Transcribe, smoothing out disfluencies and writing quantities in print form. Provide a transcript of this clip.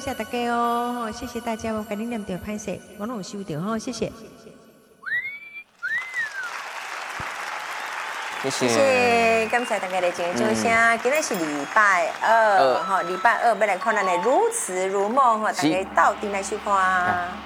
谢大家哦，谢谢大家，我给你念到拍摄，我拢有收到哈，谢谢。 谢谢谢，感谢大家的今日收听。今天是礼拜二，哈，礼拜二要来看咱的如此如梦，哈，大家到底来收看。